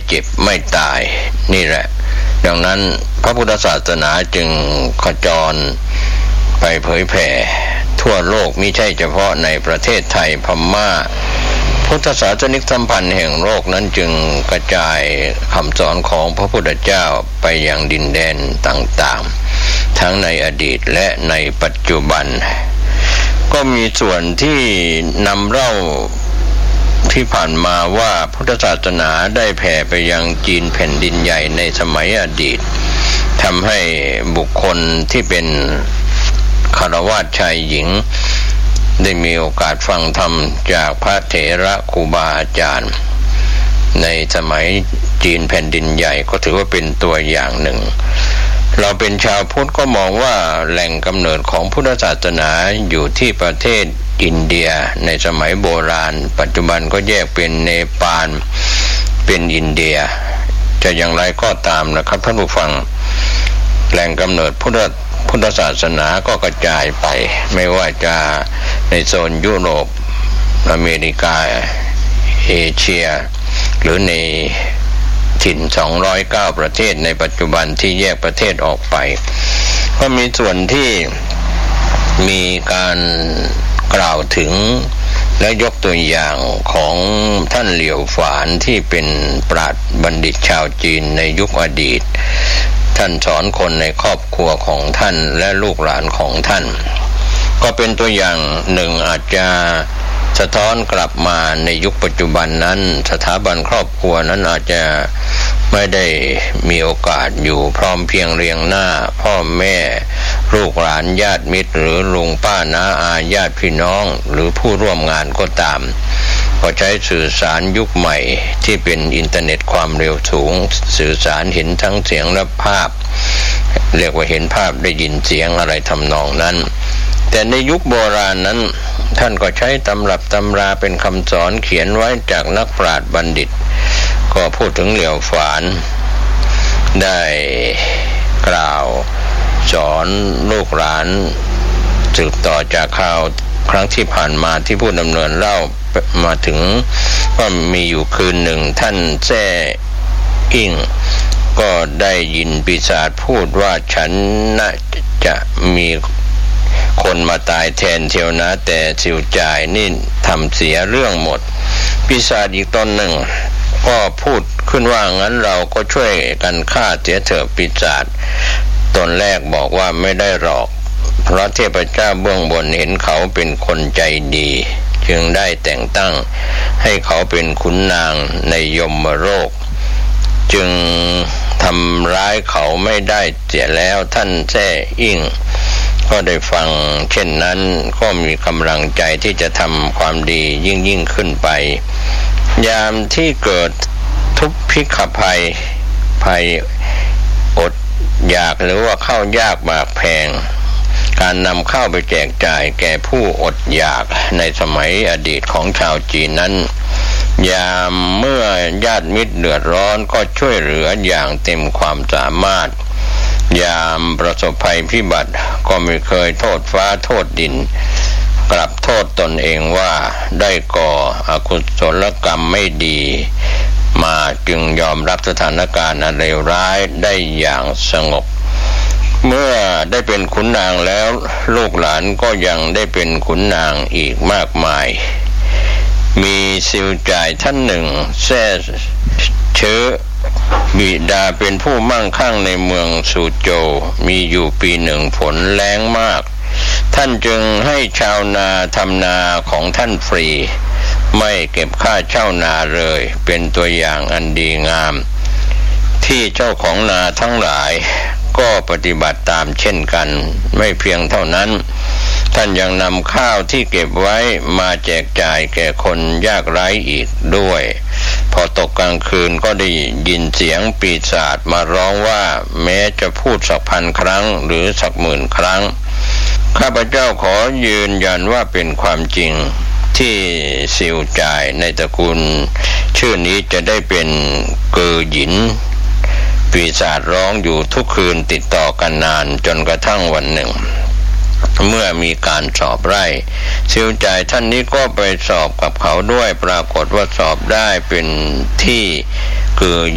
เจ็บไม่ตายนี่แหละดังนั้นพระพุทธศาสนาจึงขจรไปเผยแผ่ทั่วโลกมิใช่เฉพาะในประเทศไทยพม่าพุทธศาสนิกสัมพันธ์แห่งโลกนั้นจึงกระจายคำสอนของพระพุทธเจ้าไปยังดินแดนต่างๆทั้งในอดีตและในปัจจุบันก็มีส่วนที่นำเล่าที่ผ่านมาว่าพุทธศาสนาได้แผ่ไปยังจีนแผ่นดินใหญ่ในสมัยอดีตทำให้บุคคลที่เป็นฆราวาสชายหญิงได้มีโอกาสฟังธรรมจากพระเถระครูบาอาจารย์ในสมัยจีนแผ่นดินใหญ่ก็ถือว่าเป็นตัวอย่างหนึ่งเราเป็นชาวพุทธก็มองว่าแหล่งกำเนิดของพุทธศาสนาอยู่ที่ประเทศอินเดียในสมัยโบราณปัจจุบันก็แยกเป็นเนปาลเป็นอินเดียจะอย่างไรก็ตามนะครับท่านผู้ฟังแหล่งกำเนิดพุทธศาสนาก็กระจายไปไม่ว่าจะในโซนยุโรปอเมริกาเอเชียหรือในถิ่น209ประเทศในปัจจุบันที่แยกประเทศออกไปก็มีส่วนที่มีการกล่าวถึงและยกตัวอย่างของท่านเหลียวฝานที่เป็นปราชญ์บัณฑิตชาวจีนในยุคอดีตท่านสอนคนในครอบครัวของท่านและลูกหลานของท่านก็เป็นตัวอย่างหนึ่งอาจจะสะท้อนกลับมาในยุคปัจจุบันนั้นสถาบันครอบครัวนั้นอาจจะไม่ได้มีโอกาสอยู่พร้อมเพรียงเรียงหน้าพ่อแม่ลูกหลานญาติมิตรหรือลุงป้าน้าอาญาติพี่น้องหรือผู้ร่วมงานก็ตามก็ใช้สื่อสารยุคใหม่ที่เป็นอินเทอร์เน็ตความเร็วสูงสื่อสารเห็นทั้งเสียงและภาพเรียกว่าเห็นภาพได้ยินเสียงอะไรทำนองนั้นแต่ในยุคโบราณนั้นท่านก็ใช้ตำรับตำราเป็นคำสอนเขียนไว้จากนักปราชญ์บัณฑิตก็พูดถึงเหลียวฝานได้กล่าวสอนลูกหลานสืบต่อจากข่าวครั้งที่ผ่านมาที่ผู้ดำเนินเล่ามาถึงว่ามีอยู่คืนหนึ่งท่านแซ่อิงก็ได้ยินปีศาจพูดว่าฉันน่าจะมีคนมาตายแทนเทียวนะแต่สิวจ่ายนี่ทำเสียเรื่องหมดปีศาจอีกตนหนึ่งก็พูดขึ้นว่างั้นเราก็ช่วยกันฆ่าเสียเถอะปีศาจตนแรกบอกว่าไม่ได้หรอกเพราะเทพเจ้าเบื้องบนเห็นเขาเป็นคนใจดีจึงได้แต่งตั้งให้เขาเป็นขุนนางในยมโลกจึงทำร้ายเขาไม่ได้เสียแล้วท่านแซ่อิงก็ได้ฟังเช่นนั้นก็มีกำลังใจที่จะทำความดียิ่งขึ้นไปยามที่เกิดทุพพิกภัยอดอยากหรือว่าข้าวยากหมากแพงการนำข้าวไปแจกจ่ายแก่ผู้อดอยากในสมัยอดีตของชาวจีนนั้นยามเมื่อญาติมิตรเดือดร้อนก็ช่วยเหลืออย่างเต็มความสามารถยามประสบภัยพิบัติก็ไม่เคยโทษฟ้าโทษดินกลับโทษตนเองว่าได้ก่ออกุศลกรรมไม่ดีมาจึงยอมรับสถานการณ์อันเลวร้ายได้อย่างสงบเมื่อได้เป็นขุนนางแล้วลูกหลานก็ยังได้เป็นขุนนางอีกมากมายมีซิวจ่ายท่านหนึ่งแซ่เชื้อบิดาเป็นผู้มั่งคั่งในเมืองซูโจวมีอยู่ปีหนึ่งฝนแล้งมากท่านจึงให้ชาวนาทำนาของท่านฟรีไม่เก็บค่าเช่านาเลยเป็นตัวอย่างอันดีงามที่เจ้าของนาทั้งหลายก็ปฏิบัติตามเช่นกันไม่เพียงเท่านั้นท่านยังนำข้าวที่เก็บไว้มาแจกจ่ายแก่คนยากไร้อีกด้วยพอตกกลางคืนก็ได้ยินเสียงปีศาจมาร้องว่าแม้จะพูดสัก1,000 ครั้งหรือสัก10,000 ครั้งข้าพเจ้าขอยืนยันว่าเป็นความจริงที่ซิวจ่ายในตระกูลชื่อนี้จะได้เป็นเกอหยินปีศาจร้องอยู่ทุกคืนติดต่อกันนานจนกระทั่งวันหนึ่งเมื่อมีการสอบไร่ซิวจ่ายท่านนี้ก็ไปสอบกับเขาด้วยปรากฏว่าสอบได้เป็นที่เกอ